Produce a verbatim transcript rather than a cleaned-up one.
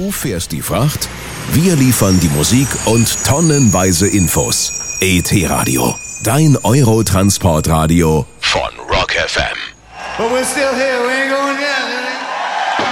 Du fährst die Fracht, wir liefern die Musik und tonnenweise Infos. E T-Radio, dein Eurotransportradio von Rock F M. But we're still here, we ain't going down.